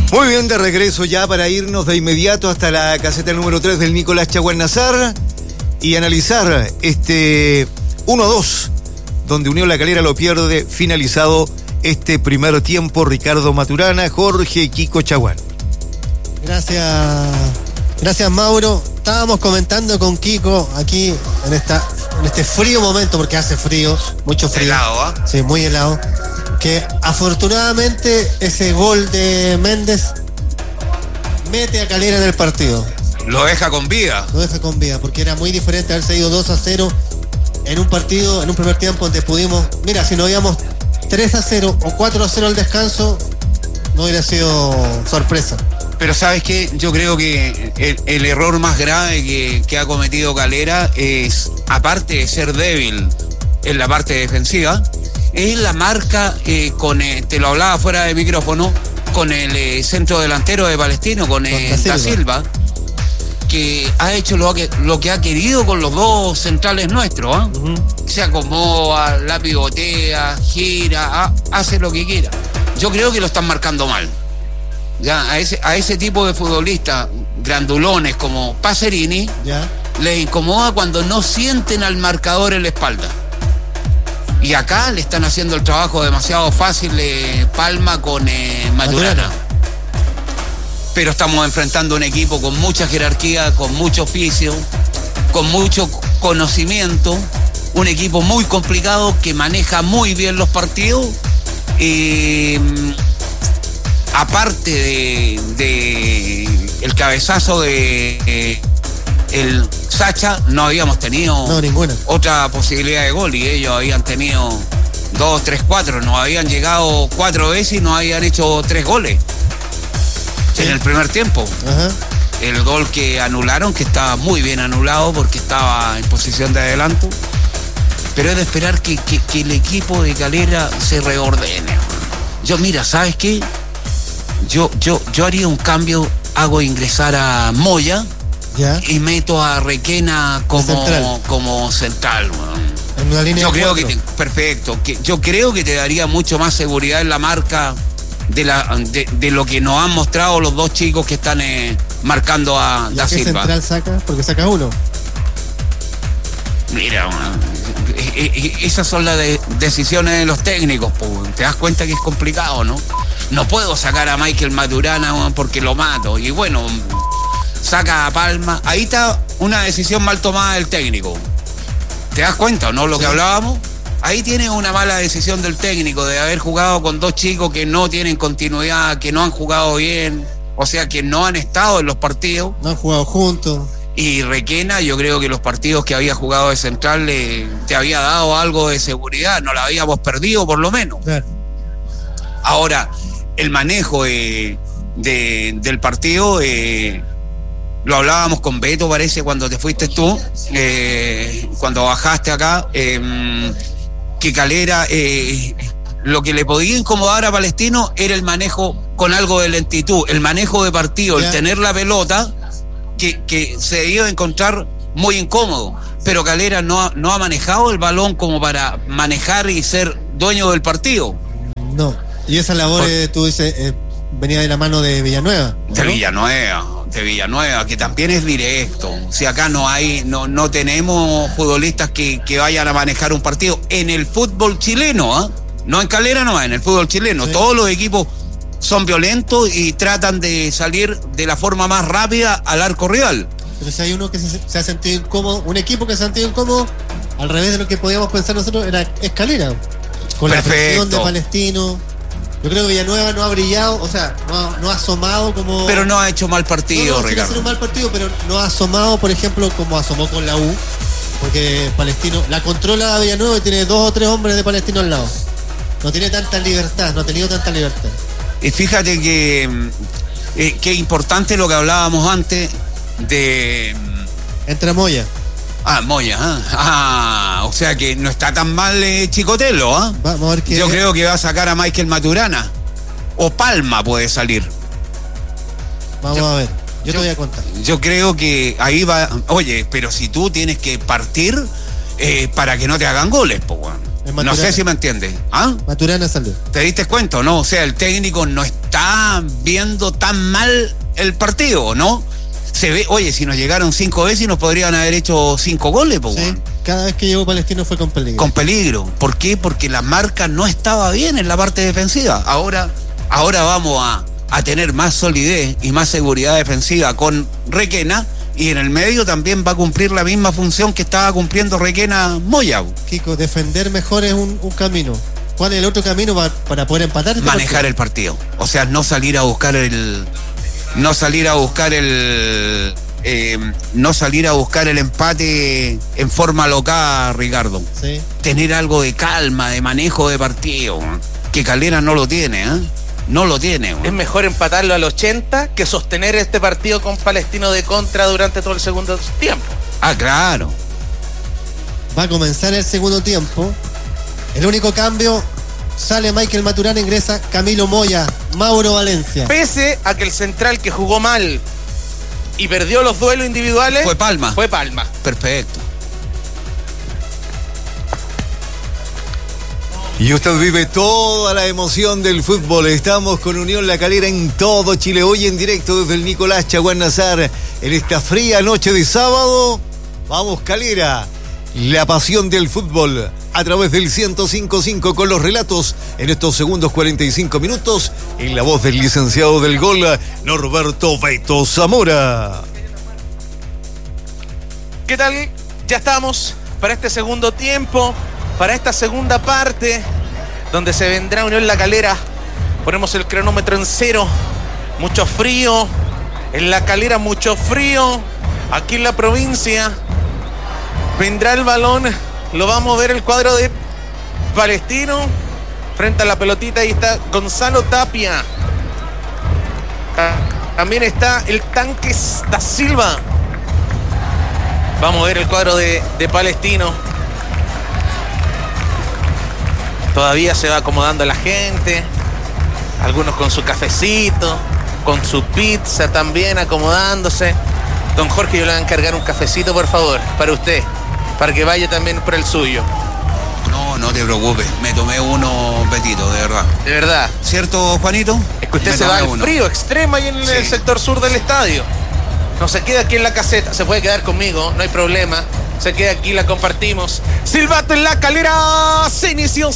Muy bien, de regreso ya para irnos de inmediato hasta la caseta número 3 del Nicolás Chaguán Nazar y analizar este 1-2, donde Unión La Calera lo pierde, finalizado este primer tiempo. Ricardo Maturana, Jorge Kiko Chaguán. Gracias Mauro. Estábamos comentando con Kiko aquí en este frío momento, porque hace frío, mucho frío. Helado, ¿eh? Sí, muy helado. Que afortunadamente ese gol de Méndez mete a Calera en el partido. Lo deja con vida. Lo deja con vida, porque era muy diferente haberse ido 2-0 en un partido, en un primer tiempo donde pudimos, mira, si nos íbamos 3-0 o 4-0 al descanso, no hubiera sido sorpresa. Pero ¿sabes qué? Yo creo que el error más grave que ha cometido Calera es, aparte de ser débil en la parte defensiva, es la marca te lo hablaba fuera de micrófono, con el centro delantero de Palestino, con Da Silva, que ha hecho lo que ha querido con los dos centrales nuestros, ¿eh? Uh-huh. Se acomoda, la pivotea, gira, hace lo que quiera. Yo creo que lo están marcando mal. Ya a ese tipo de futbolistas grandulones como Pacerini, ya les incomoda cuando no sienten al marcador en la espalda. Y acá le están haciendo el trabajo demasiado fácil Palma con Maturana. Pero estamos enfrentando un equipo con mucha jerarquía, con mucho oficio, con mucho conocimiento, un equipo muy complicado que maneja muy bien los partidos. Aparte de el cabezazo de el Sacha, no habíamos tenido ninguna otra posibilidad de gol, y ellos habían tenido 2, 3, 4, nos habían llegado 4 veces y nos habían hecho 3 goles en el primer tiempo. Ajá. El gol que anularon, que estaba muy bien anulado porque estaba en posición de adelanto, pero es de esperar que el equipo de Calera se reordene. Mira, ¿sabes qué? Yo haría un cambio, hago ingresar a Moya, ¿ya? Y meto a Requena como central. En una línea yo creo que perfecto. Yo creo que te daría mucho más seguridad en la marca de lo que nos han mostrado los dos chicos que están marcando a Da Silva. ¿Qué central saca? Porque saca uno. Mira, esas son las decisiones de los técnicos. Te das cuenta que es complicado, ¿no? No puedo sacar a Michael Maturana porque lo mato. Y bueno, saca a Palma. Ahí está una decisión mal tomada del técnico. ¿Te das cuenta o no? Lo que hablábamos. Ahí tiene una mala decisión del técnico de haber jugado con dos chicos que no tienen continuidad, que no han jugado bien, o sea, que no han estado en los partidos. No han jugado juntos. Y Requena, yo creo que los partidos que había jugado de central te había dado algo de seguridad, no la habíamos perdido por lo menos. Claro. Ahora, el manejo del partido, lo hablábamos con Beto, parece, cuando te fuiste tú, cuando bajaste acá, que Calera, lo que le podía incomodar a Palestino era el manejo con algo de lentitud, el manejo de partido, el tener la pelota, que se iba a encontrar muy incómodo, pero Calera no ha manejado el balón como para manejar y ser dueño del partido. No, y esa labor, tú dices, venía de la mano de Villanueva, ¿no? De Villanueva, que también es directo. Si acá no tenemos futbolistas que vayan a manejar un partido en el fútbol chileno, ¿eh? No en Calera nomás, en el fútbol chileno. Sí. Todos los equipos son violentos y tratan de salir de la forma más rápida al arco rival. Pero si hay uno que se ha sentido incómodo, un equipo que se ha sentido incómodo, al revés de lo que podíamos pensar nosotros, es Calera. Con la presión de Palestino. Yo creo que Villanueva no ha brillado, o sea, no ha asomado como... Pero no ha hecho mal partido, Ricardo. No hacer un mal partido, pero no ha asomado, por ejemplo, como asomó con la U, porque Palestino la controla a Villanueva y tiene 2 o 3 hombres de Palestino al lado. No tiene tanta libertad, no ha tenido tanta libertad. Y fíjate que importante lo que hablábamos antes de... Entra Moya. Moya, o sea que no está tan mal Chicotelo, ¿ah? Vamos a ver qué. Yo creo que va a sacar a Michael Maturana. O Palma puede salir. Vamos a ver. Yo te voy a contar. Yo creo que ahí va. Oye, pero si tú tienes que partir para que no te hagan goles, po, bueno. No sé si me entiendes. ¿Ah? Maturana salió. ¿Te diste cuenta, no? O sea, el técnico no está viendo tan mal el partido, ¿no? Se ve, oye, si nos llegaron 5 veces nos podrían haber hecho 5 goles, po. Sí, cada vez que llegó Palestino fue con peligro. Con peligro. ¿Por qué? Porque la marca no estaba bien en la parte defensiva. Ahora vamos a tener más solidez y más seguridad defensiva con Requena, y en el medio también va a cumplir la misma función que estaba cumpliendo Requena Moya. Kiko, defender mejor es un camino. ¿Cuál es el otro camino para poder empatar? Manejar el partido. O sea, no salir a buscar el empate en forma loca, Ricardo. Sí. Tener algo de calma, de manejo de partido, que Calera no lo tiene, ¿eh? No lo tiene. Es mejor empatarlo al 80 que sostener este partido con Palestino de contra durante todo el segundo tiempo. Ah, claro. Va a comenzar el segundo tiempo. El único cambio, sale Michael Maturana, ingresa Camilo Moya, Mauro Valencia. Pese a que el central que jugó mal y perdió los duelos individuales Fue Palma. Perfecto. Y usted vive toda la emoción del fútbol. Estamos con Unión La Calera en todo Chile. Hoy en directo desde el Nicolás Chaguán Nazar. En esta fría noche de sábado. Vamos, Calera. La pasión del fútbol. A través del 105.5 con los relatos en estos segundos 45 minutos. En la voz del licenciado del gol, Norberto Beto Zamora. ¿Qué tal? Ya estamos para este segundo tiempo, para esta segunda parte, donde se vendrá Unión La Calera. Ponemos el cronómetro en 0. Mucho frío. En La Calera mucho frío. Aquí en la provincia. Vendrá el balón. Lo va a mover el cuadro de Palestino. Frente a la pelotita. Ahí está Gonzalo Tapia. También está el tanque da Silva. Vamos a ver el cuadro de Palestino. Todavía se va acomodando la gente. Algunos con su cafecito, con su pizza también acomodándose. Don Jorge, yo le voy a encargar un cafecito, por favor, para usted, para que vaya también por el suyo. No te preocupes, me tomé uno, Betito, de verdad. De verdad. ¿Cierto, Juanito? Es que usted se va al frío extremo ahí en el sector sur del estadio. No se queda aquí en la caseta, se puede quedar conmigo, no hay problema. Se queda aquí, la compartimos. Silbato en La Calera. Se inició.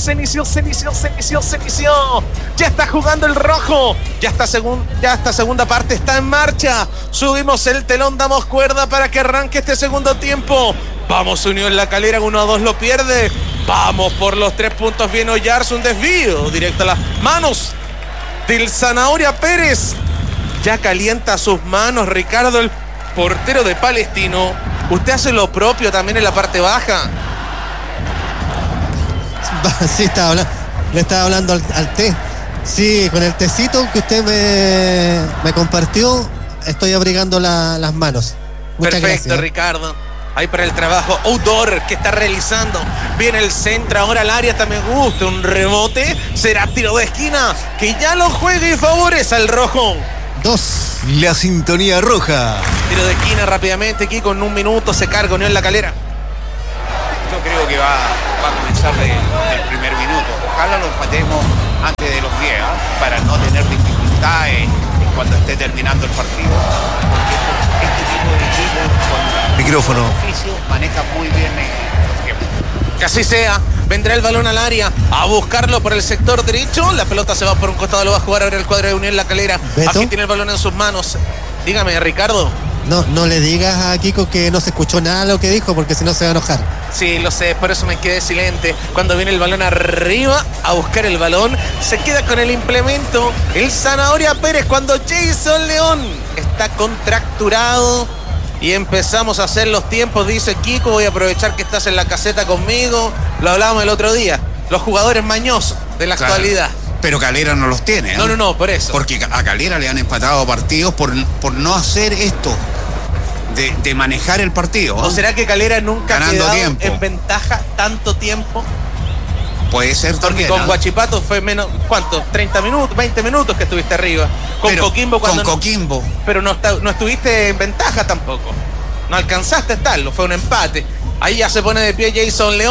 Ya está jugando el rojo. Ya esta segunda parte está en marcha. Subimos el telón, damos cuerda para que arranque este segundo tiempo. Vamos, Unión La Calera, 1-2 lo pierde. Vamos por los 3 puntos. Viene Oyarzo, un desvío directo a las manos del Zanahoria Pérez. Ya calienta sus manos Ricardo, el portero de Palestino. Usted hace lo propio también en la parte baja. Sí, le estaba hablando al té. Sí, con el tecito que usted me compartió, estoy abrigando las manos. Muchas Perfecto, gracias. Ricardo. Ahí para el trabajo outdoor que está realizando. Viene el centro, ahora al área, también me gusta. Un rebote, será tiro de esquina, que ya lo juega y favorece al rojo. 2. La sintonía roja. Tiro de esquina rápidamente, aquí con 1 minuto se carga Unión La Calera. Yo creo que va a comenzar del primer minuto. Ojalá lo empatemos antes de los 10, para no tener dificultades cuando esté terminando el partido. Porque este tipo de equipos con Micrófono. oficio maneja muy bien los tiempos. Que así sea. Vendrá el balón al área a buscarlo por el sector derecho. La pelota se va por un costado, lo va a jugar ahora el cuadro de Unión La Calera. ¿Beto? Aquí tiene el balón en sus manos. Dígame, Ricardo. No le digas a Kiko que no se escuchó nada de lo que dijo, porque si no se va a enojar. Sí, lo sé, por eso me quedé silente. Cuando viene el balón arriba a buscar el balón, se queda con el implemento el Zanahoria Pérez. Cuando Jason León está contracturado y empezamos a hacer los tiempos, dice Kiko, voy a aprovechar que estás en la caseta conmigo. Lo hablábamos el otro día, los jugadores mañosos de la actualidad. Pero Calera no los tiene, ¿eh? No, por eso. Porque a Calera le han empatado partidos por no hacer esto, de manejar el partido. ¿O será que Calera nunca ha quedado en ventaja tanto tiempo? Puede ser Porque también, con Huachipato fue menos, ¿cuánto? 30 minutos, 20 minutos que estuviste arriba. Con Coquimbo cuando... Con Coquimbo. Pero no estuviste en ventaja tampoco. No alcanzaste a estarlo, fue un empate. Ahí ya se pone de pie Jason León.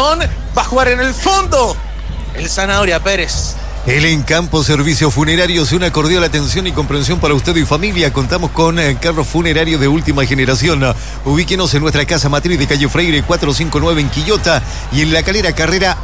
Va a jugar en el fondo el Zanahoria Pérez. El Encampo Servicios Funerarios, una cordial atención y comprensión para usted y familia. Contamos con carros funerarios de última generación. Ubíquenos en nuestra casa matriz de calle Freire 459 en Quillota y en La Calera carrera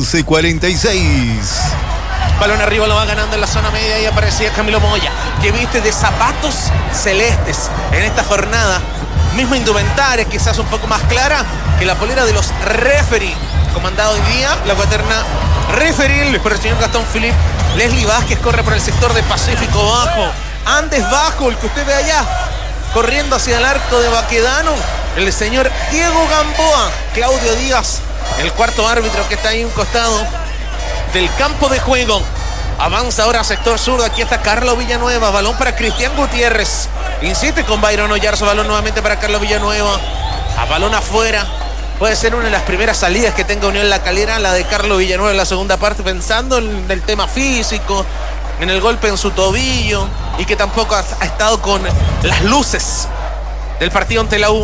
1146. Balón arriba, lo va ganando en la zona media y aparecía Camilo Moya, que viste de zapatos celestes en esta jornada. Misma indumentaria, quizás un poco más clara que la polera de los referee, comandado hoy día la cuaterna referil por el señor Gastón Philippe. Leslie Vázquez corre por el sector de Pacífico Bajo. Andes Bajo, el que usted ve allá, corriendo hacia el arco de Baquedano, el señor Diego Gamboa. Claudio Díaz, el cuarto árbitro que está ahí a un costado del campo de juego. Avanza ahora sector sur, aquí está Carlos Villanueva, balón para Cristian Gutiérrez. Insiste con Byron Oyarzo, balón nuevamente para Carlos Villanueva. A balón afuera. Puede ser una de las primeras salidas que tenga Unión La Calera, la de Carlos Villanueva en la segunda parte, pensando en el tema físico, en el golpe en su tobillo, y que tampoco ha estado con las luces del partido ante la U.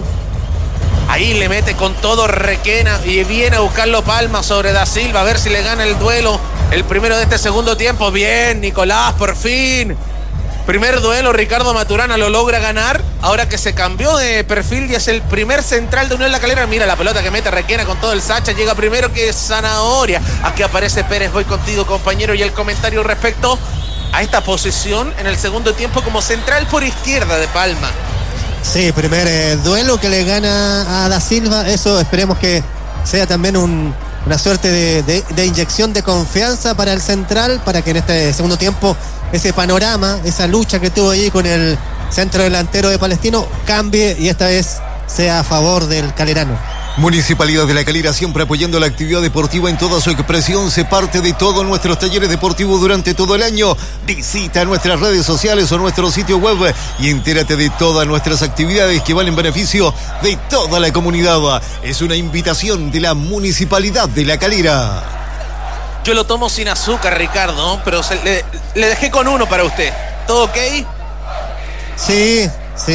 Ahí le mete con todo Requena y viene a buscarlo Palma sobre Da Silva, a ver si le gana el duelo, el primero de este segundo tiempo. Bien, Nicolás, por fin. Primer duelo, Ricardo Maturana lo logra ganar. Ahora que se cambió de perfil y es el primer central de Unión La Calera. Mira la pelota que mete Requena con todo el Sacha. Llega primero que Zanahoria. Aquí aparece Pérez. Voy contigo, compañero. Y el comentario respecto a esta posición en el segundo tiempo como central por izquierda de Palma. Sí, primer duelo que le gana a Da Silva. Eso esperemos que sea también una suerte de inyección de confianza para el central, para que en este segundo tiempo ese panorama, esa lucha que tuvo allí con el centro delantero de Palestino cambie y esta vez sea a favor del calerano. Municipalidad de La Calera, siempre apoyando la actividad deportiva en toda su expresión. Se parte de todos nuestros talleres deportivos durante todo el año. Visita nuestras redes sociales o nuestro sitio web y entérate de todas nuestras actividades que van en beneficio de toda la comunidad. Es una invitación de la Municipalidad de La Calera. Yo lo tomo sin azúcar, Ricardo, pero le dejé con uno para usted. ¿Todo ok? Sí.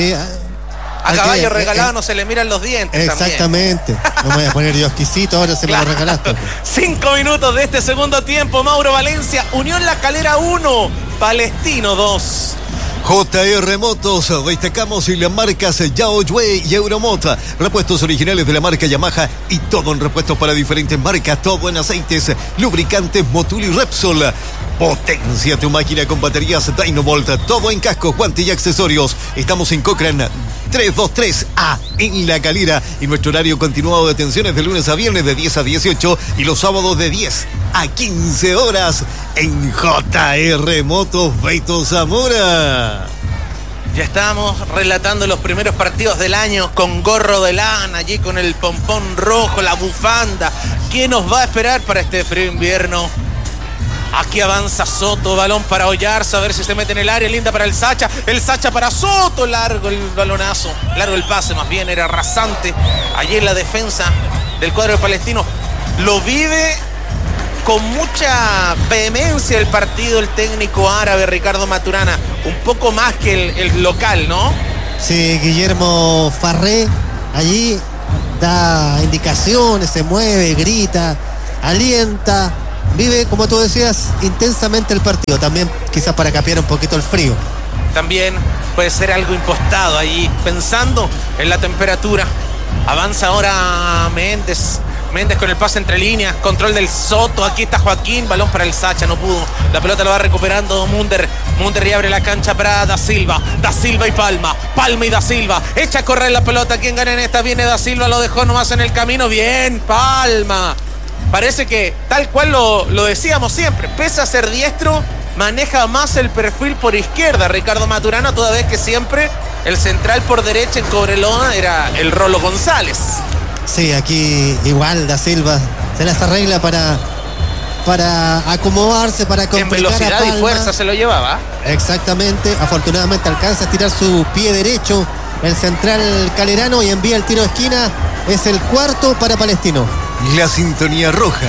A caballo regalado no se le miran los dientes. Exactamente. También. No me voy a poner yo exquisito, ahora se claro. me lo regalaste. 5 minutos de este segundo tiempo. Mauro Valencia, Unión La Calera 1, Palestino 2. JR Motos, destacamos en las marcas Yaoyue y Euromota, repuestos originales de la marca Yamaha y todo en repuestos para diferentes marcas, todo en aceites, lubricantes, Motul y Repsol. Potencia tu máquina con baterías Dynovolt, todo en cascos, guantes y accesorios. Estamos en Cochrane 323A en La Calera y nuestro horario continuado de atenciones de lunes a viernes de 10 a 18 y los sábados de 10 a 15 horas en JR Motos Beto Zamora. Ya estamos relatando los primeros partidos del año con gorro de lana, allí con el pompón rojo, la bufanda. ¿Qué nos va a esperar para este frío invierno? Aquí avanza Soto, balón para Oyarzo, a ver si se mete en el área, linda para el Sacha para Soto, largo el balonazo, largo el pase, más bien era rasante, allí en la defensa del cuadro de Palestino. Lo vive con mucha vehemencia el partido el técnico árabe Ricardo Maturana, un poco más que el local, ¿no? Sí, Guillermo Farré allí da indicaciones, se mueve, grita, alienta. Vive, como tú decías, intensamente el partido. También quizás para capear un poquito el frío. También puede ser algo impostado ahí, pensando en la temperatura. Avanza ahora Méndez con el pase entre líneas, control del Soto, aquí está Joaquín, balón para el Sacha, no pudo. La pelota lo va recuperando Munder y abre la cancha para Da Silva y Palma y Da Silva, echa a correr la pelota. ¿Quién gana en esta? Viene Da Silva, lo dejó nomás en el camino. Bien, Palma. Parece que, tal cual lo decíamos siempre, pese a ser diestro, maneja más el perfil por izquierda Ricardo Maturana, toda vez que siempre el central por derecha en Cobreloa era el Rolo González. Sí, aquí igual Da Silva se las arregla para acomodarse, para complicar. En velocidad a Palma. Y fuerza se lo llevaba. Exactamente, afortunadamente alcanza a tirar su pie derecho el central calerano y envía el tiro de esquina. Es el cuarto para Palestino. La sintonía roja.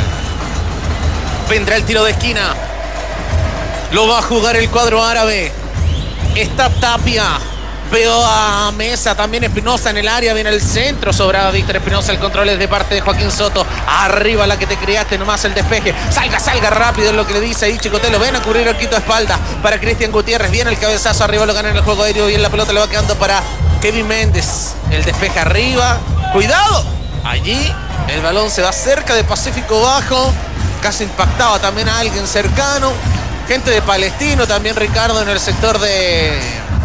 Vendrá el tiro de esquina. Lo va a jugar el cuadro árabe. Está Tapia. Veo a Mesa, también Espinosa en el área, viene el centro, sobraba Víctor Espinosa, el control es de parte de Joaquín Soto. Arriba la que te criaste, nomás el despeje. Salga rápido, es lo que le dice ahí Chicotelo. Ven a cubrir el quito de espalda para Cristian Gutiérrez. Viene el cabezazo, arriba lo gana en el juego aéreo y en la pelota le va quedando para Kevin Méndez. El despeje arriba. ¡Cuidado! Allí el balón se va cerca de Pacífico Bajo. Casi impactaba también a alguien cercano. Gente de Palestino también, Ricardo, en el sector de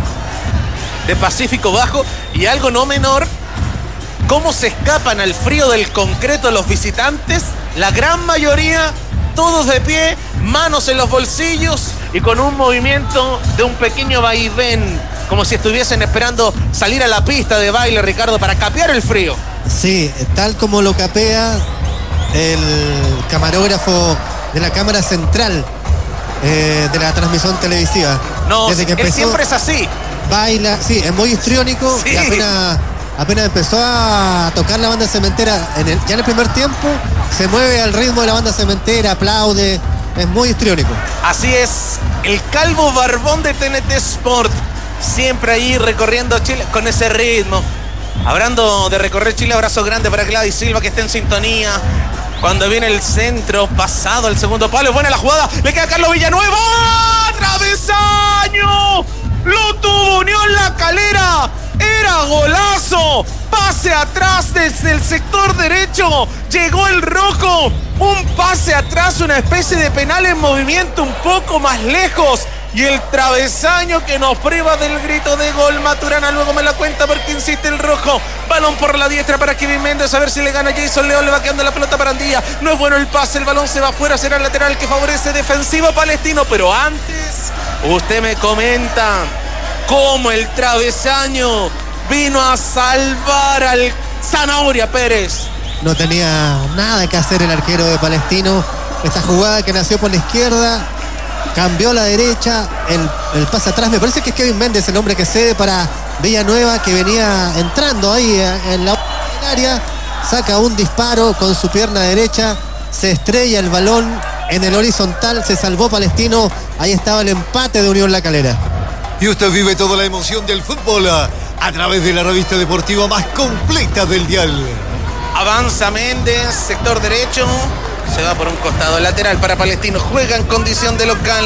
Pacífico Bajo. Y algo no menor, cómo se escapan al frío del concreto los visitantes. La gran mayoría, todos de pie, manos en los bolsillos y con un movimiento de un pequeño vaivén, como si estuviesen esperando salir a la pista de baile, Ricardo, para capear el frío. Sí, tal como lo capea el camarógrafo de la cámara central de la transmisión televisiva. No, desde que él empezó, siempre es así. baila, sí, es muy histriónico. Sí. Y apenas empezó a tocar la banda cementera, ya en el primer tiempo, se mueve al ritmo de la banda cementera, aplaude, es muy histriónico. Así es, el calvo barbón de TNT Sport, siempre ahí recorriendo Chile con ese ritmo. Hablando de recorrer Chile, abrazo grande para Gladys Silva, que está en sintonía. Cuando viene el centro, pasado al segundo palo, buena la jugada, le queda Carlos Villanueva. ¡Travesaño! Lo tuvo Unión La Calera. Era golazo. Pase atrás desde el sector derecho. Llegó el rojo. Un pase atrás, una especie de penal en movimiento un poco más lejos. Y el travesaño que nos priva del grito de gol. Maturana luego me la cuenta porque insiste el rojo. Balón por la diestra para Kevin Méndez. A ver si le gana Jason León. Le va quedando la pelota para Andía. No es bueno el pase. El balón se va afuera. Será el lateral que favorece defensivo palestino. Pero antes, usted me comenta cómo el travesaño vino a salvar al Zanahoria Pérez. No tenía nada que hacer el arquero de Palestino. Esta jugada que nació por la izquierda, cambió a la derecha, el pase atrás. Me parece que es Kevin Méndez el hombre que cede para Villanueva, que venía entrando ahí en la área. Saca un disparo con su pierna derecha, se estrella el balón en el horizontal, se salvó Palestino. Ahí estaba el empate de Unión La Calera. Y usted vive toda la emoción del fútbol a través de la revista deportiva más completa del dial. Avanza Méndez, sector derecho. Se va por un costado lateral para Palestino. Juega en condición de local.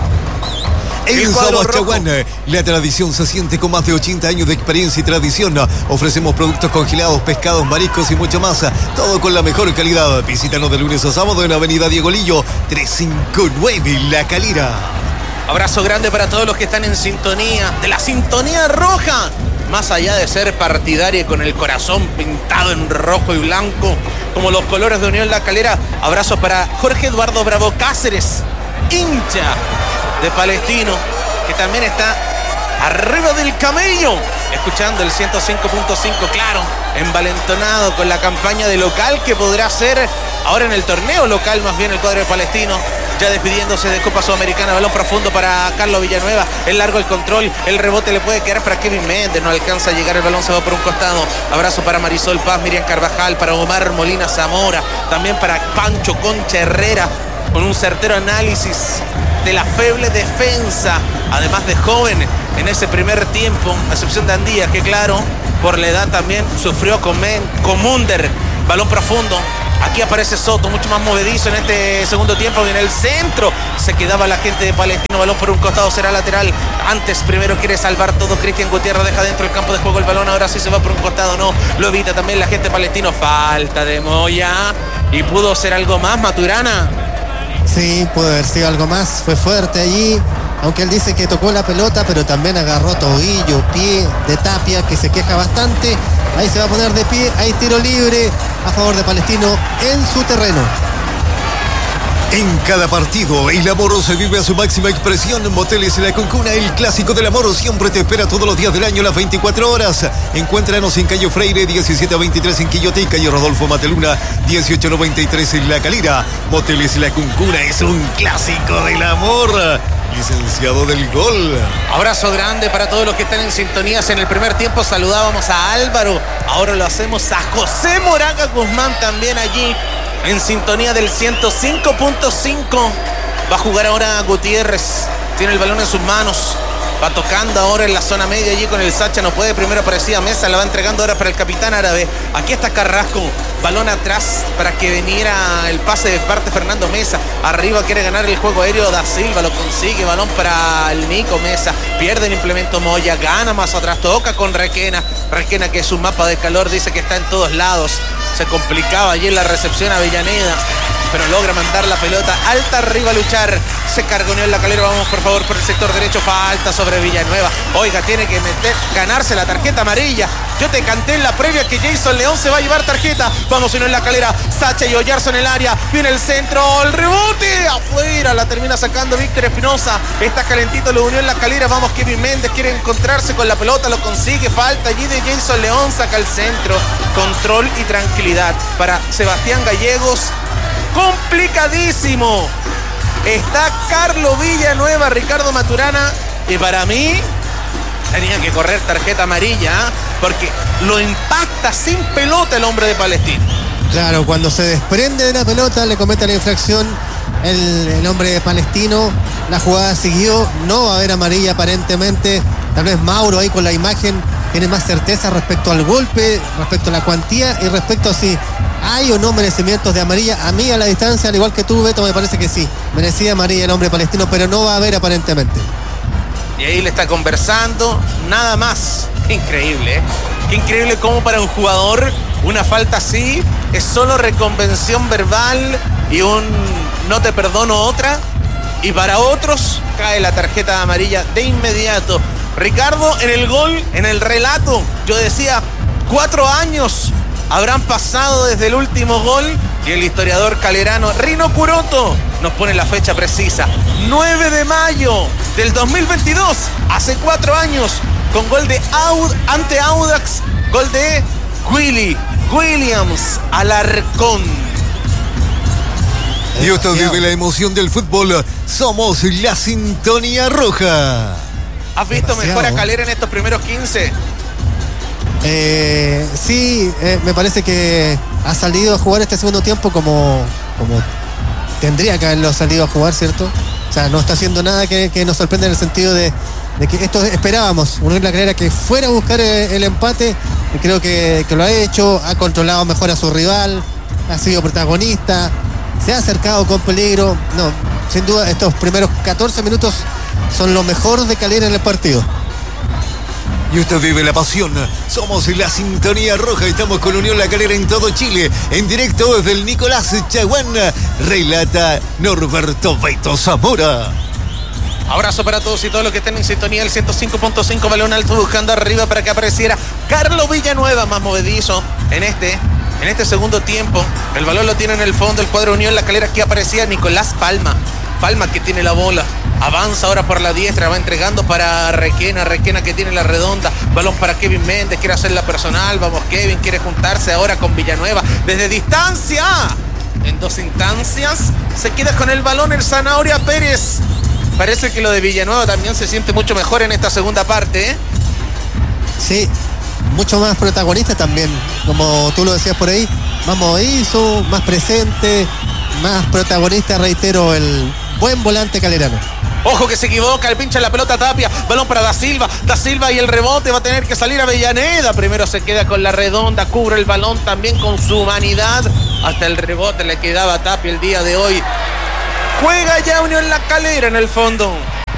En Sabachaguán, la tradición se siente con más de 80 años de experiencia y tradición. Ofrecemos productos congelados, pescados, mariscos y mucho más. Todo con la mejor calidad. Visítanos de lunes a sábado en Avenida Diego Lillo, 359, La Calera. Abrazo grande para todos los que están en sintonía, de la sintonía roja. Más allá de ser partidaria y con el corazón pintado en rojo y blanco, como los colores de Unión La Calera. Abrazo para Jorge Eduardo Bravo Cáceres, hincha de Palestino, que también está arriba del camello, escuchando el 105.5, claro, envalentonado con la campaña de local que podrá ser ahora en el torneo local, más bien el cuadro de Palestino. Ya despidiéndose de Copa Sudamericana, balón profundo para Carlos Villanueva, el largo el control, el rebote le puede quedar para Kevin Méndez, no alcanza a llegar, el balón se va por un costado. Abrazo para Marisol Paz, Miriam Carvajal, para Omar Molina Zamora, también para Pancho Concha Herrera, con un certero análisis de la feble defensa, además de joven en ese primer tiempo, a excepción de Andía, que claro, por la edad también sufrió con Munder. Balón profundo. Aquí aparece Soto, mucho más movedizo en este segundo tiempo. En el centro se quedaba la gente de Palestino. Balón por un costado, será lateral. Antes, primero quiere salvar todo. Cristian Gutiérrez deja dentro del campo de juego el balón. Ahora sí se va por un costado, no. Lo evita también la gente de Palestino. Falta de Moya. Y pudo ser algo más, Maturana. Sí, pudo haber sido algo más. Fue fuerte allí. Aunque él dice que tocó la pelota, pero también agarró tobillo, pie de Tapia, que se queja bastante. Ahí se va a poner de pie, hay tiro libre a favor de Palestino en su terreno. En cada partido, el amor se vive a su máxima expresión. Moteles La Cuncuna, el clásico del amor, siempre te espera todos los días del año, las 24 horas. Encuéntranos en Calle Freire, 1723 en Quillota y Calle Rodolfo Mateluna, 1893 en La Calera. Moteles La Cuncuna es un clásico del amor. Licenciado del gol. Abrazo grande para todos los que están en sintonías. En el primer tiempo saludábamos a Álvaro, ahora lo hacemos a José Moraga Guzmán también allí en sintonía del 105.5. Va a jugar ahora Gutiérrez, tiene el balón en sus manos, Va tocando ahora en la zona media allí con el Sacha. No puede. Primero aparecía Mesa. La va entregando ahora para el capitán árabe. Aquí está Carrasco. Balón atrás para que viniera el pase de parte Fernando Mesa. Arriba quiere ganar el juego aéreo Da Silva. Lo consigue. Balón para el Nico Mesa. Pierde el implemento Moya. Gana más atrás. Toca con Requena. Requena, que es un mapa de calor. Dice que está en todos lados. Se complicaba allí en la recepción Avellaneda, pero logra mandar la pelota alta arriba a luchar. Se cargoneó en la Calera. Vamos por favor por el sector derecho. Falta sobre Villanueva. Oiga, tiene que ganarse la tarjeta amarilla. Yo te canté en la previa que Jason León se va a llevar tarjeta. Vamos en la Calera. Sacha y Oyarzo en el área. Viene el centro. El rebote. Afuera. La termina sacando Víctor Espinosa. Está calentito. Lo unió en la Calera. Vamos, Kevin Méndez. Quiere encontrarse con la pelota. Lo consigue. Falta allí de Jason León. Saca el centro. Control y tranquilidad para Sebastián Gallegos. Complicadísimo. Está Carlos Villanueva, Ricardo Maturana. Y para mí tenía que correr tarjeta amarilla, porque lo impacta sin pelota el hombre de Palestino. Claro, cuando se desprende de la pelota le comete la infracción el hombre de Palestino. La jugada siguió, no va a haber amarilla aparentemente. Tal vez Mauro ahí con la imagen tiene más certeza respecto al golpe, respecto a la cuantía y respecto a si hay o no merecimientos de amarilla. A mí a la distancia, al igual que tú, Beto, me parece que sí, merecía amarilla el hombre palestino, pero no va a haber aparentemente. Y ahí le está conversando, nada más. Increíble, ¿eh? Qué increíble cómo para un jugador una falta así es solo reconvención verbal y un no te perdono otra. Y para otros cae la tarjeta amarilla de inmediato. Ricardo, en el gol, en el relato, yo decía 4 años habrán pasado desde el último gol, y el historiador calerano Rino Curoto nos pone la fecha precisa: 9 de mayo del 2022, hace 4 años, con gol de ante Audax, gol de Williams Alarcón. Y usted vive la emoción del fútbol. Somos la Sintonía Roja. ¿Has visto mejor a Calera en estos primeros 15? Sí, me parece que ha salido a jugar este segundo tiempo como tendría que haberlo salido a jugar, ¿cierto? O sea, no está haciendo nada que nos sorprenda en el sentido de que esto esperábamos. Unión La Calera que fuera a buscar el empate, y creo que lo ha hecho, ha controlado mejor a su rival, ha sido protagonista, se ha acercado con peligro. No, sin duda estos primeros 14 minutos son lo mejor de Calera en el partido. Y usted vive la pasión. Somos la Sintonía Roja. Estamos con Unión La Calera en todo Chile. En directo desde el Nicolás Chaguán. Relata Norberto Beto Zamora. Abrazo para todos y todos los que estén en sintonía. El 105.5, balón alto buscando arriba para que apareciera Carlos Villanueva, más movedizo en este segundo tiempo. El balón lo tiene en el fondo el cuadro Unión La Calera. Aquí aparecía Nicolás Palma. Palma que tiene la bola. Avanza ahora por la diestra, va entregando para Requena que tiene la redonda. Balón para Kevin Méndez, quiere hacer la personal. Vamos, Kevin quiere juntarse ahora con Villanueva desde distancia. En 2 instancias se queda con el balón el Zanahoria Pérez. Parece que lo de Villanueva también se siente mucho mejor en esta segunda parte, ¿eh? Sí, mucho más protagonista también, como tú lo decías por ahí. Más movedizo, más presente, más protagonista, reitero, el buen volante calerano. Ojo que se equivoca, le pincha la pelota a Tapia. Balón para Da Silva y el rebote va a tener que salir a Avellaneda. Primero se queda con la redonda, cubre el balón también con su humanidad. Hasta el rebote le quedaba a Tapia el día de hoy. Juega ya Unión La Calera en el fondo.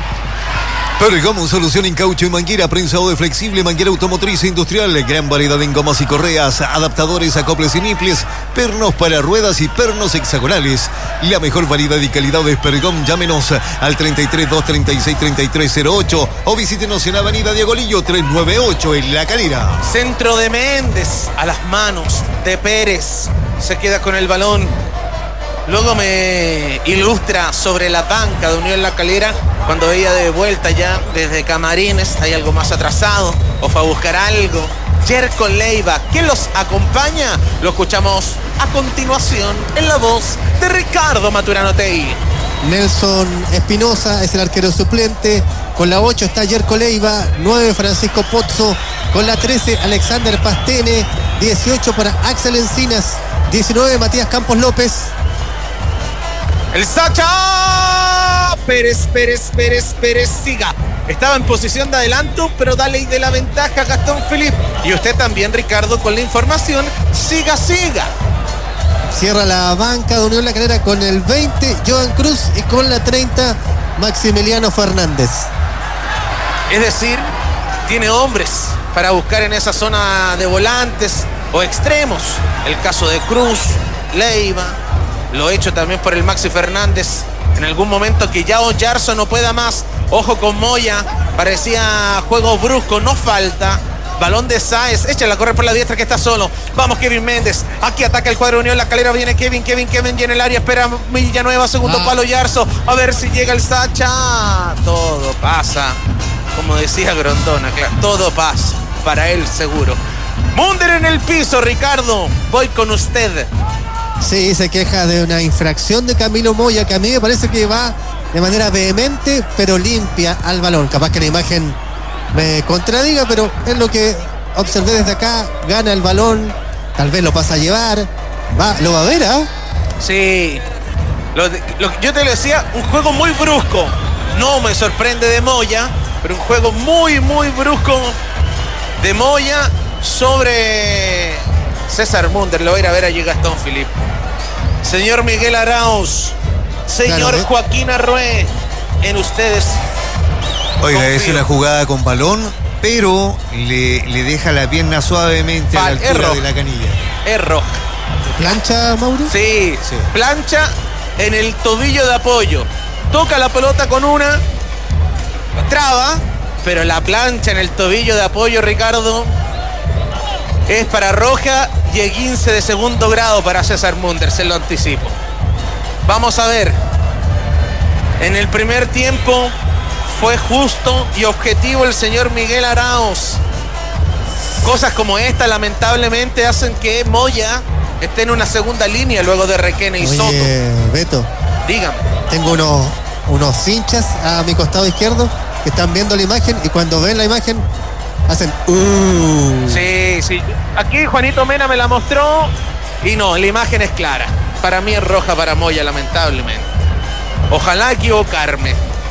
Pergamo, solución en caucho y manguera, prensado de flexible, manguera automotriz e industrial, gran variedad en gomas y correas, adaptadores, acoples y niples, pernos para ruedas y pernos hexagonales. La mejor variedad y calidad de Pergam. Llámenos al 33 236 3308 o visítenos en Avenida Diegolillo 398 en La Calera. Centro de Méndez a las manos de Pérez. Se queda con el balón. Luego me ilustra sobre la banca de Unión La Calera cuando veía de vuelta ya desde Camarines, hay algo más atrasado o fue a buscar algo. Jerko Leiva, ¿quién los acompaña? Lo escuchamos a continuación en la voz de Ricardo Maturana Tei. Nelson Espinosa es el arquero suplente. Con la 8 está Jerko Leiva, 9 Francisco Pozzo, con la 13 Alexander Pastene, 18 para Axel Encinas, 19 Matías Campos López. El Sacha Pérez, siga. estaba en posición de adelanto, pero da ley de la ventaja Gastón Philippe. Y usted también, Ricardo, con la información. Siga. Cierra la banca de Unión La Calera con el 20, Johan Cruz, y con la 30, Maximiliano Fernández. Es decir, tiene hombres para buscar en esa zona de volantes o extremos. El caso de Cruz, Leiva, lo hecho también por el Maxi Fernández. En algún momento que ya Oyarzo no pueda más. Ojo con Moya, parecía juego brusco, no falta. Balón de Sáez, échala a correr por la diestra que está solo. Vamos Kevin Méndez, aquí ataca el cuadro de Unión La Calera, viene Kevin llena el área, espera Villanueva, segundo palo Yarzo, a ver si llega el Sacha. Todo pasa, como decía Grondona, claro, todo pasa, para él seguro. Munder en el piso, Ricardo, voy con usted. Sí, se queja de una infracción de Camilo Moya, que a mí me parece que va de manera vehemente, pero limpia al balón. Capaz que la imagen me contradiga, pero es lo que observé desde acá. Gana el balón, tal vez lo pasa a llevar. Lo va a ver, ¿ah? Sí, yo te lo decía, un juego muy brusco. No me sorprende de Moya, pero un juego muy brusco de Moya sobre César Munder. Lo va a ir a ver allí Gastón Philippe. Señor Miguel Arauz, señor claro, Joaquín Arrué, en ustedes. Oiga, confío. es una jugada con balón, pero le deja la pierna suavemente a la altura de la canilla. Es roja. ¿Plancha, Mauro? Sí, plancha en el tobillo de apoyo. Toca la pelota con una, traba, pero la plancha en el tobillo de apoyo, Ricardo, es para roja y el 15 de segundo grado para César Munder, se lo anticipo. Vamos a ver. En el primer tiempo fue justo y objetivo el señor Miguel Arauz. Cosas como esta lamentablemente hacen que Moya esté en una segunda línea luego de Requena y Soto. Beto, Dígame. tengo unos hinchas a mi costado izquierdo que están viendo la imagen, y cuando ven la imagen hacen Sí. Aquí Juanito Mena me la mostró y no, la imagen es clara. Para mí es roja para Moya, lamentablemente. Ojalá equivocarme.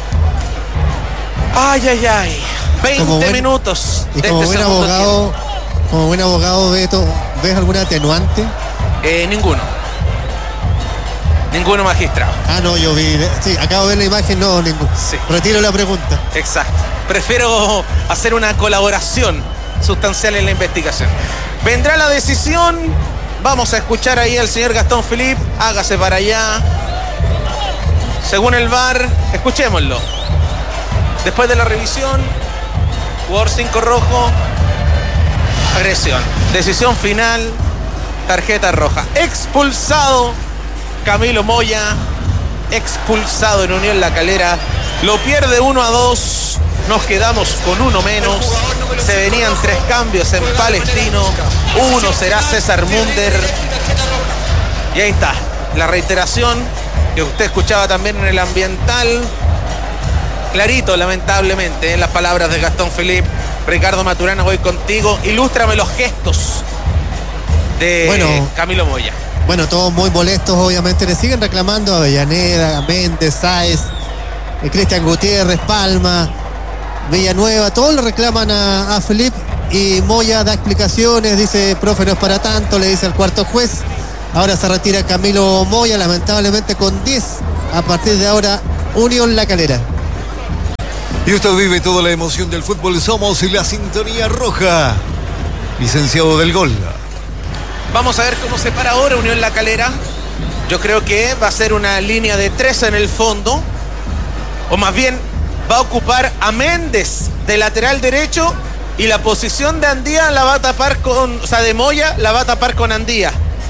Ay. 20 minutos. Y de como este buen segundo abogado, como buen abogado, Beto, ¿ves alguna atenuante? tiempo. Ninguno, magistrado. No, yo vi. Sí, acabo de ver la imagen, no, ninguno. Sí. Retiro la pregunta. Exacto. Prefiero hacer una colaboración sustancial en la investigación. Vendrá la decisión. Vamos a escuchar ahí al señor Gastón Philippe. Hágase para allá. Según el VAR, escuchémoslo. Después de la revisión, jugador 5 rojo, agresión. Decisión final, tarjeta roja. Expulsado Camilo Moya, expulsado en Unión La Calera. Lo pierde 1-2. Nos quedamos con uno menos. Se venían 3 cambios en Palestino. Uno será César Munder. Y ahí está, la reiteración que usted escuchaba también en el ambiental. Clarito, lamentablemente, en las palabras de Gastón Philippe. Ricardo Maturana, voy contigo. Ilústrame los gestos de Camilo Moya. Bueno, todos muy molestos, obviamente. Le siguen reclamando a Avellaneda, a Méndez, Sáez, Cristian Gutiérrez, Palma, Villanueva. Todos le reclaman a Philippe, y Moya da explicaciones. Dice, profe, no es para tanto, le dice al cuarto juez. Ahora se retira Camilo Moya, lamentablemente con 10. A partir de ahora, Unión La Calera. Y usted vive toda la emoción del fútbol. Somos la sintonía roja. Licenciado del gol. Vamos a ver cómo se para ahora Unión La Calera. Yo creo que va a ser una línea de 3 en el fondo. O más bien, va a ocupar a Méndez de lateral derecho. Y la posición de Andía la va a tapar con... O sea, de Moya la va a tapar con Andía.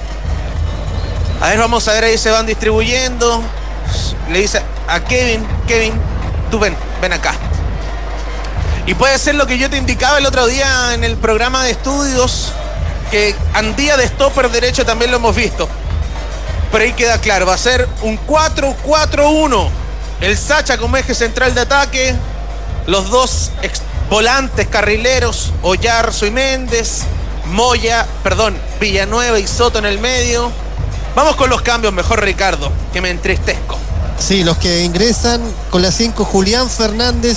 A ver, vamos a ver, ahí se van distribuyendo. Le dice a Kevin, tú ven acá. Y puede ser lo que yo te indicaba el otro día en el programa de estudios, que Andía de stopper derecho también lo hemos visto. Pero ahí queda claro, va a ser un 4-4-1. El Sacha como eje central de ataque, los dos volantes carrileros, Oyarzo y Méndez, Villanueva y Soto en el medio. Vamos con los cambios mejor, Ricardo, que me entristezco. Sí, los que ingresan con la 5, Julián Fernández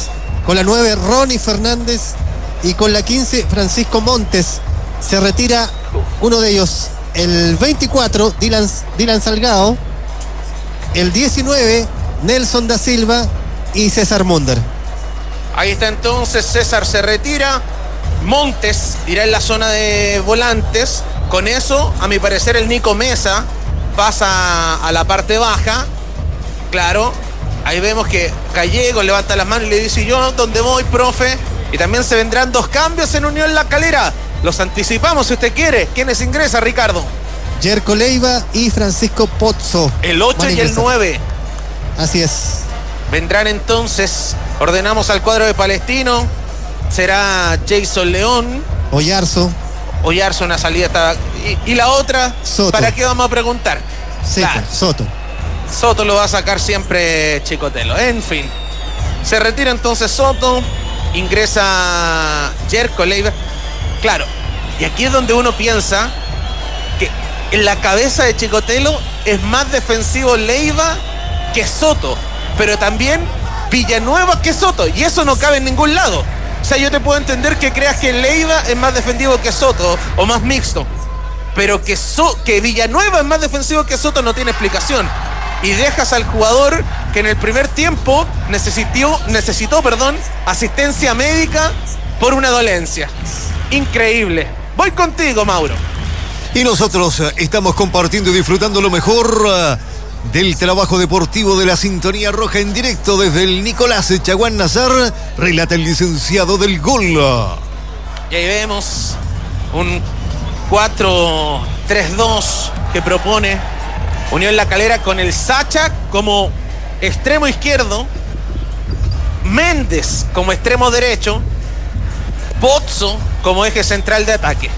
Con la 9, Ronnie Fernández. Y con la 15, Francisco Montes. Se retira uno de ellos. El 24, Dylan Salgado. El 19, Nelson da Silva y César Munder. Ahí está entonces, César se retira. Montes irá en la zona de volantes. Con eso, a mi parecer, el Nico Mesa pasa a la parte baja. Claro, ahí vemos que Gallego levanta las manos y le dice: yo, ¿dónde voy, profe? Y también se vendrán 2 cambios en Unión La Calera. Los anticipamos si usted quiere. ¿Quiénes ingresa, Ricardo? Jerko Leiva y Francisco Pozzo. El 8 y el 9. Así es. Vendrán entonces, ordenamos al cuadro de Palestino. Será Jason León. Oyarzo, una salida está. ¿Y la otra? Soto. ¿Para qué vamos a preguntar? Claro. Soto lo va a sacar siempre Chicotelo. En fin. Se retira entonces Soto. Ingresa Jerko Leiva. Claro. Y aquí es donde uno piensa que en la cabeza de Chicotelo es más defensivo Leiva que Soto. Pero también Villanueva que Soto. Y eso no cabe en ningún lado. O sea, yo te puedo entender que creas que Leiva es más defensivo que Soto o más mixto. Pero que Villanueva es más defensivo que Soto no tiene explicación. Y dejas al jugador que en el primer tiempo necesitó asistencia médica por una dolencia. Increíble. Voy contigo, Mauro. Y nosotros estamos compartiendo y disfrutando lo mejor del trabajo deportivo de la Sintonía Roja en directo desde el Nicolás Chaguán Nazar. Relata el licenciado del gol. Y ahí vemos un 4-3-2 que propone Unión La Calera con el Sacha como extremo izquierdo, Méndez como extremo derecho, Pozzo como eje central de ataque.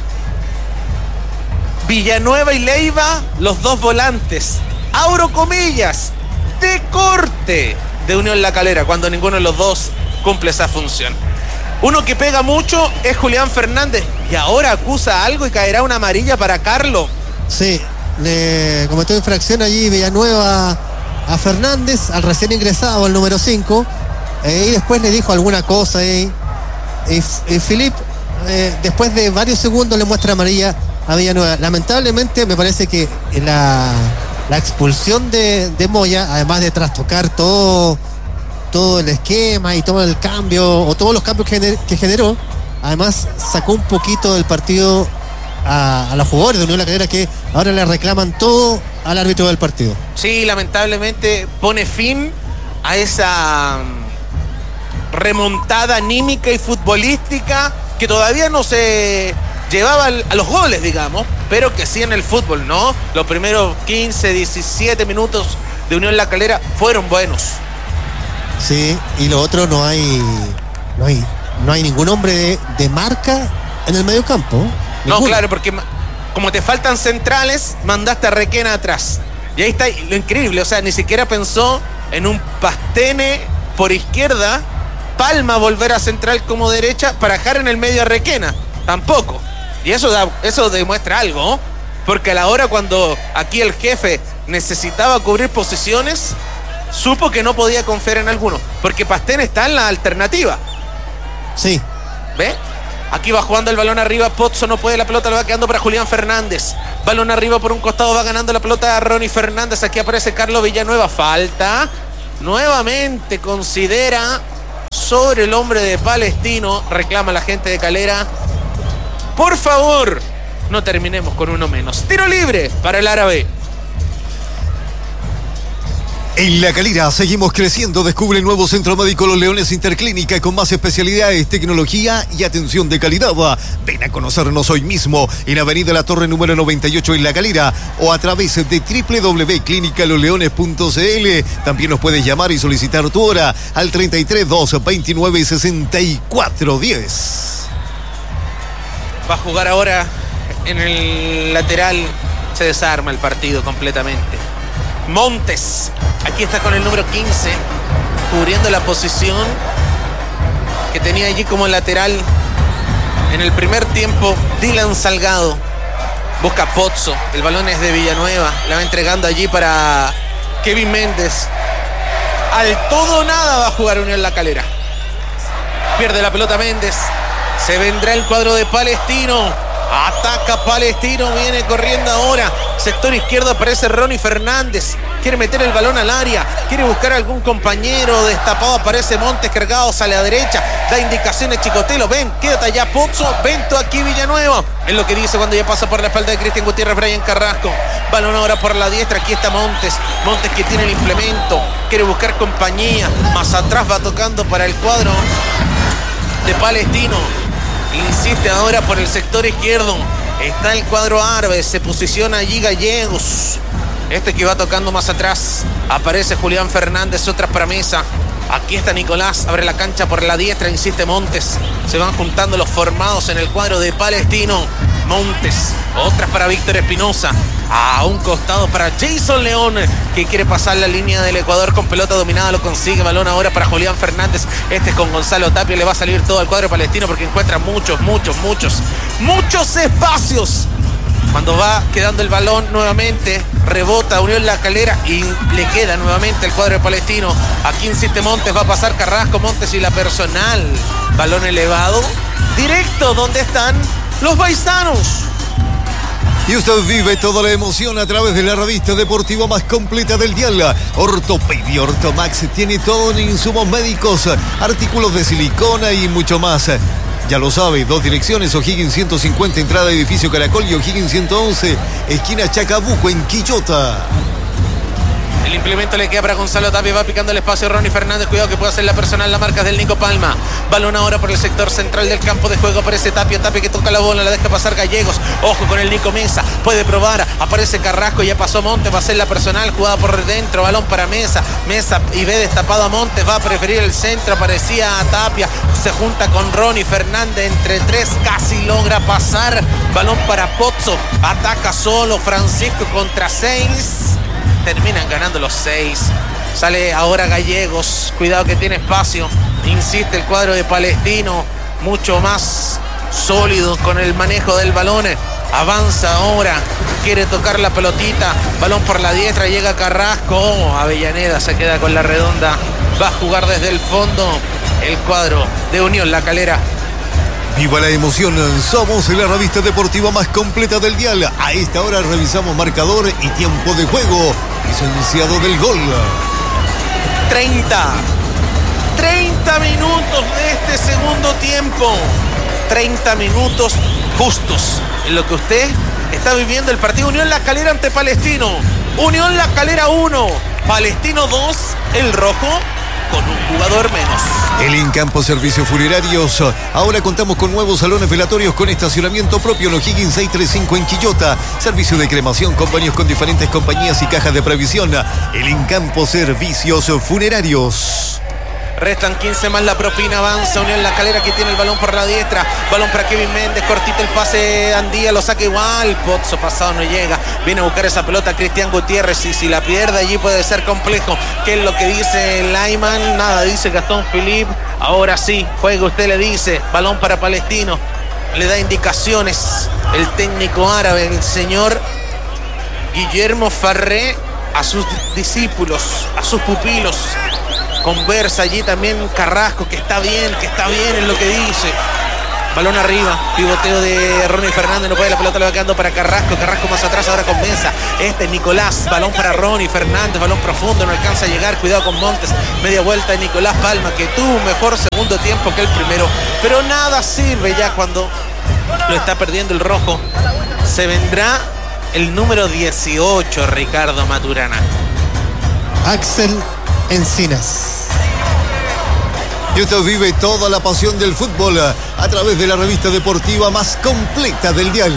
Villanueva y Leiva, los 2 volantes. Abro comillas, de corte de Unión La Calera, cuando ninguno de los 2 cumple esa función. Uno que pega mucho es Julián Fernández, y ahora acusa algo y caerá una amarilla para Carlos. Sí, le cometió infracción allí Villanueva a Fernández, al recién ingresado, al número 5, y después le dijo alguna cosa. Y Filip, después de varios segundos, le muestra amarilla a Villanueva. Lamentablemente, me parece que la expulsión de Moya, además de trastocar todo el esquema y todo el cambio, o todos los cambios que generó, además sacó un poquito del partido a los jugadores de Unión La Calera, que ahora le reclaman todo al árbitro del partido. Sí, lamentablemente pone fin a esa remontada anímica y futbolística que todavía no se llevaba a los goles, digamos, pero que sí en el fútbol, ¿no? Los primeros 15, 17 minutos de Unión La Calera fueron buenos. Sí, y lo otro, no hay ningún hombre de marca en el medio campo. No, claro, porque como te faltan centrales, mandaste a Requena atrás. Y ahí está lo increíble, o sea, ni siquiera pensó en un Pastene por izquierda, Palma volver a central como derecha para dejar en el medio a Requena. Tampoco. Y eso demuestra algo, ¿no? Porque a la hora cuando aquí el jefe necesitaba cubrir posiciones, supo que no podía confiar en alguno, porque Pastene está en la alternativa. Sí. ¿Ve? Aquí va jugando el balón arriba, Pozzo no puede, la pelota le va quedando para Julián Fernández. Balón arriba por un costado, va ganando la pelota a Ronnie Fernández. Aquí aparece Carlos Villanueva, falta. Nuevamente considera sobre el hombre de Palestino, reclama la gente de Calera. Por favor, no terminemos con uno menos. Tiro libre para el árabe. En La Calera seguimos creciendo. Descubre el nuevo Centro Médico Los Leones Interclínica con más especialidades, tecnología y atención de calidad. Ven a conocernos hoy mismo en Avenida La Torre número 98 en La Calera o a través de www.clinicalosleones.cl. También nos puedes llamar y solicitar tu hora al 33 2 29 64 10. Va a jugar ahora en el lateral. Se desarma el partido completamente. Montes, aquí está con el número 15, cubriendo la posición que tenía allí como lateral en el primer tiempo. Dylan Salgado busca Pozzo, el balón es de Villanueva, la va entregando allí para Kevin Méndez. Al todo o nada va a jugar Unión La Calera. Pierde la pelota Méndez. Se vendrá el cuadro de Palestino. Ataca Palestino, viene corriendo ahora. Sector izquierdo aparece Ronnie Fernández. Quiere meter el balón al área. Quiere buscar a algún compañero. Destapado aparece Montes, cargado, sale a la derecha. Da indicaciones Chicotelo. Ven, quédate allá Pozzo. Ven tú aquí Villanueva. Es lo que dice cuando ya pasa por la espalda de Cristian Gutiérrez, Brian Carrasco. Balón ahora por la diestra. Aquí está Montes. Montes que tiene el implemento. Quiere buscar compañía. Más atrás va tocando para el cuadro de Palestino. Insiste ahora por el sector izquierdo. Está el cuadro árabe. Se posiciona allí Gallegos. Este que va tocando más atrás. Aparece Julián Fernández. Otra para Mesa. Aquí está Nicolás. Abre la cancha por la diestra. Insiste Montes. Se van juntando los formados en el cuadro de Palestino. Montes. Otras para Víctor Espinosa. A un costado para Jason León, que quiere pasar la línea del Ecuador con pelota dominada. Lo consigue. Balón ahora para Julián Fernández. Este es con Gonzalo Tapia. Le va a salir todo al cuadro palestino porque encuentra muchos espacios. Cuando va quedando el balón nuevamente, rebota Unión La Calera y le queda nuevamente el cuadro de Palestino. Aquí insiste Montes, va a pasar Carrasco, Montes y la personal. Balón elevado, directo donde están los paisanos. Y usted vive toda la emoción a través de la revista deportiva más completa del dial. Ortopedia Ortomax tiene todo en insumos médicos, artículos de silicona y mucho más. Ya lo sabe, 2 direcciones, O'Higgins 150, entrada edificio Caracol, y O'Higgins 111, esquina Chacabuco, en Quillota. El implemento le queda para Gonzalo Tapia, va picando el espacio Ronnie Fernández, cuidado que puede hacer la personal, la marca del Nico Palma. Balón ahora por el sector central del campo de juego, aparece Tapia que toca la bola, la deja pasar Gallegos, ojo con el Nico Mesa, puede probar, aparece Carrasco, ya pasó Montes, va a hacer la personal, jugada por dentro, balón para Mesa y ve destapado a Montes, va a preferir el centro, aparecía a Tapia, se junta con Ronnie Fernández, entre 3 casi logra pasar, balón para Pozzo, ataca solo Francisco contra 6. Terminan ganando los 6. Sale ahora Gallegos. Cuidado que tiene espacio. Insiste el cuadro de Palestino. Mucho más sólido con el manejo del balón. Avanza ahora. Quiere tocar la pelotita. Balón por la diestra. Llega Carrasco. Avellaneda se queda con la redonda. Va a jugar desde el fondo el cuadro de Unión La Calera. Viva la emoción, somos la revista deportiva más completa del dial. A esta hora revisamos marcador y tiempo de juego. Licenciado del gol. 30 minutos de este segundo tiempo. 30 minutos justos en lo que usted está viviendo el partido Unión La Calera ante Palestino. Unión La Calera 1, Palestino 2, el rojo con un jugador menos. El Incampo Servicios Funerarios. Ahora contamos con nuevos salones velatorios con estacionamiento propio en O'Higgins 635 en Quillota. Servicio de cremación, convenios con diferentes compañías y cajas de previsión. El Incampo Servicios Funerarios. Restan 15 más la propina, avanza Unión La Calera que tiene el balón por la diestra, balón para Kevin Méndez, cortito el pase Andía, lo saca igual, Pozzo pasado no llega, viene a buscar esa pelota Cristian Gutiérrez y si la pierde allí puede ser complejo. ¿Qué es lo que dice Lyman? Nada, dice Gastón Philippe, ahora sí, juega usted, le dice, balón para Palestino, le da indicaciones el técnico árabe, el señor Guillermo Farré a sus discípulos, a sus pupilos. Conversa allí también Carrasco, que está bien, es lo que dice. Balón arriba, pivoteo de Ronnie Fernández, no puede, la pelota le va quedando para Carrasco más atrás ahora con Mesa. Este es Nicolás, balón para Ronnie Fernández, balón profundo, no alcanza a llegar, cuidado con Montes, media vuelta de Nicolás Palma, que tuvo un mejor segundo tiempo que el primero, pero nada sirve ya cuando lo está perdiendo el rojo. Se vendrá el número 18, Ricardo Maturana. Axel Encinas. Y usted vive toda la pasión del fútbol a través de la revista deportiva más completa del dial.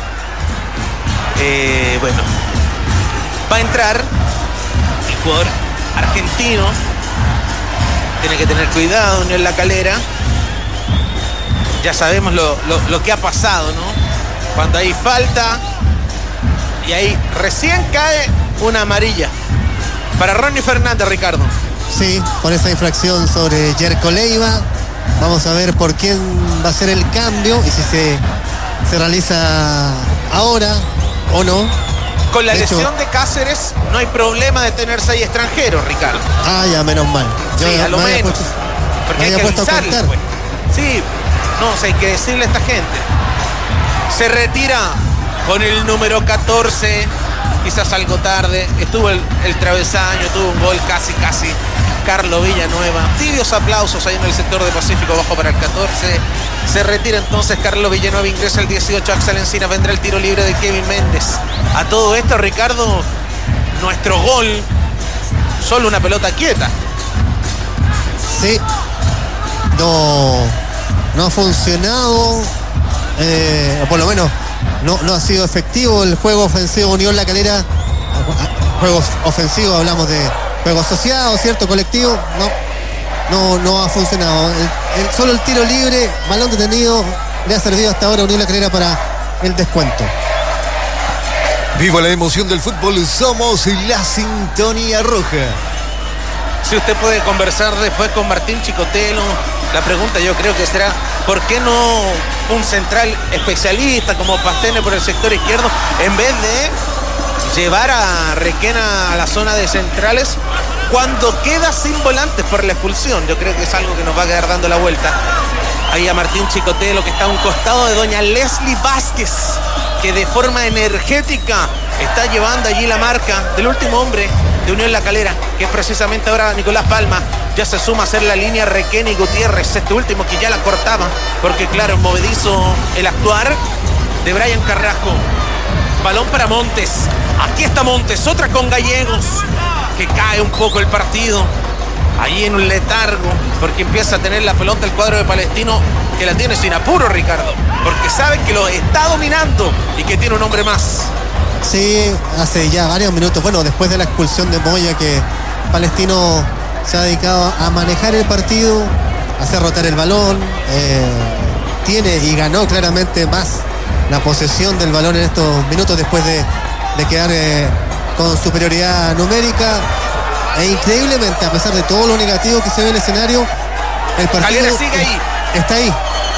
Bueno, va a entrar el jugador argentino. Tiene que tener cuidado Unión La Calera. Ya sabemos lo que ha pasado, ¿no? Cuando hay falta y ahí recién cae una amarilla para Ronnie Fernández, Ricardo. Sí, por esa infracción sobre Jerko Leiva. Vamos a ver por quién va a ser el cambio y si se realiza ahora o no. Con la lesión de Cáceres no hay problema de tener 6 extranjeros, Ricardo. Ah, ya, menos mal. Sí, a lo menos. Porque hay que avisarle, pues. Sí, no sé qué decirle a esta gente. Se retira con el número 14, quizás algo tarde. Estuvo el travesaño, tuvo un gol casi. Carlos Villanueva. Tibios aplausos ahí en el sector de Pacífico Bajo para el 14. Se retira entonces Carlos Villanueva, ingresa el 18 Axel Encina, vendrá el tiro libre de Kevin Méndez. A todo esto, Ricardo, nuestro gol, solo una pelota quieta. Sí, no ha funcionado, o por lo menos no ha sido efectivo el juego ofensivo Unión La Calera. Juegos ofensivos, hablamos de juego asociado, ¿cierto? Colectivo, no ha funcionado. Solo el tiro libre, balón detenido, le ha servido hasta ahora a Unión La Calera para el descuento. Viva la emoción del fútbol, somos la sintonía roja. Si usted puede conversar después con Martín Chicotelo, la pregunta yo creo que será, ¿por qué no un central especialista como Pastene por el sector izquierdo, en vez de llevar a Requena a la zona de centrales cuando queda sin volantes por la expulsión? Yo creo que es algo que nos va a quedar dando la vuelta. Ahí a Martín Chicotelo, que está a un costado de doña Leslie Vázquez, que de forma energética está llevando allí la marca del último hombre de Unión La Calera, que es precisamente ahora Nicolás Palma. Ya se suma a hacer la línea Requena y Gutiérrez, este último que ya la cortaba, porque claro, movedizo el actuar de Brian Carrasco. Balón para Montes, aquí está Montes, otra con Gallegos, que cae un poco el partido, allí en un letargo, porque empieza a tener la pelota el cuadro de Palestino, que la tiene sin apuro, Ricardo, porque sabe que lo está dominando y que tiene un hombre más. Sí, hace ya varios minutos, bueno, después de la expulsión de Moya, que Palestino se ha dedicado a manejar el partido, a hacer rotar el balón, tiene y ganó claramente más la posesión del balón en estos minutos después de quedar con superioridad numérica. E increíblemente, a pesar de todo lo negativo que se ve en el escenario, el partido Calera sigue ahí. Está ahí.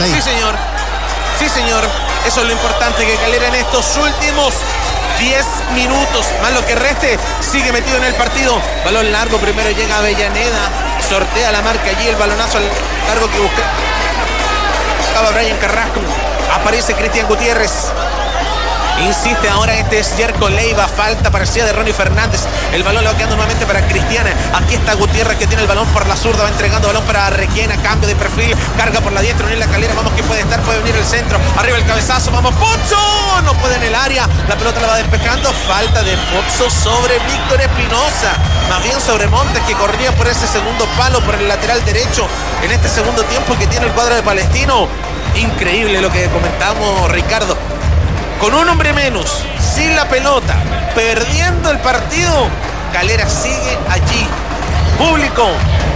Sí, señor. Eso es lo importante, que Calera en estos últimos 10 minutos, más lo que reste, sigue metido en el partido. Balón largo, primero llega Avellaneda, sortea la marca allí, el balonazo largo que buscaba Brian Carrasco. Aparece Cristian Gutiérrez. Insiste ahora, este es Yerko Leiva, falta parecida de Ronnie Fernández. El balón le va quedando nuevamente para Cristiana. Aquí está Gutiérrez, que tiene el balón por la zurda, va entregando balón para Requena, cambio de perfil, carga por la diestra, Unión La Calera, vamos que puede estar, puede venir el centro, arriba el cabezazo, vamos Pozzo, no puede en el área, la pelota la va despejando, falta de Pozzo sobre Víctor Espinosa, más bien sobre Montes, que corría por ese segundo palo, por el lateral derecho, en este segundo tiempo que tiene el cuadro de Palestino. Increíble lo que comentamos, Ricardo. Con un hombre menos, sin la pelota, perdiendo el partido, Calera sigue allí. Público,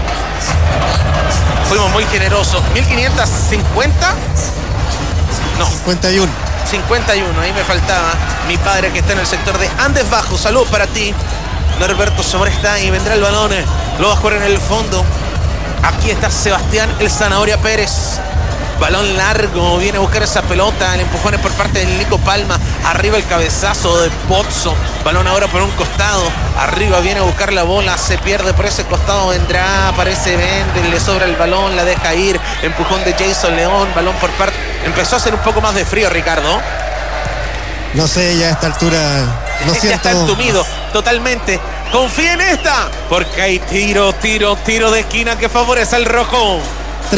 fuimos muy generosos. 1550. No, 51, ahí me faltaba. Mi padre, que está en el sector de Andes Bajo, saludos para ti. Norberto Sobresta, y vendrá el balón, lo va a jugar en el fondo. Aquí está Sebastián el Zanahoria Pérez. Balón largo, viene a buscar esa pelota, el empujón es por parte de Nico Palma, arriba el cabezazo de Pozzo, balón ahora por un costado, arriba viene a buscar la bola, se pierde por ese costado, vendrá, aparece Bendel, le sobra el balón, la deja ir, empujón de Jason León, balón por parte, empezó a hacer un poco más de frío, Ricardo. No sé, ya a esta altura no siento... Ya está entumido, totalmente. Confía en esta, porque hay tiro de esquina que favorece al rojo.